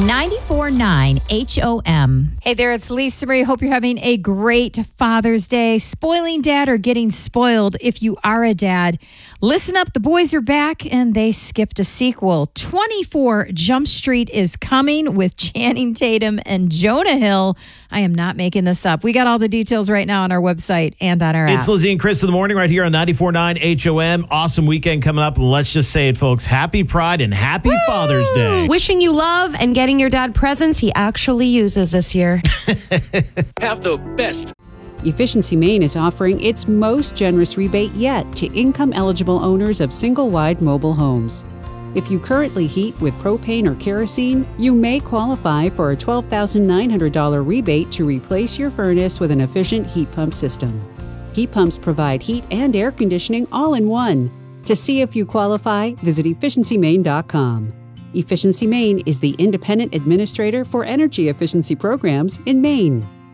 94.9 HOM. Hey there, it's Lisa Marie. Hope you're having a great Father's Day. Spoiling dad or getting spoiled if you are a dad. Listen up, the boys are back and they skipped a sequel. 24 Jump Street is coming with Channing Tatum and Jonah Hill. I am not making this up. We got all the details right now on our website and on our app. It's Lizzie and Chris in the morning right here on 94.9 HOM. Awesome weekend coming up. Let's just say it, folks. Happy Pride and happy Father's Day. Wishing you love and getting your dad presents he actually uses this year. Have the best. Efficiency Maine is offering its most generous rebate yet to income-eligible owners of single-wide mobile homes. If you currently heat with propane or kerosene, you may qualify for a $12,900 rebate to replace your furnace with an efficient heat pump system. Heat pumps provide heat and air conditioning all in one. To see if you qualify, visit efficiencymaine.com. Efficiency Maine is the independent administrator for energy efficiency programs in Maine.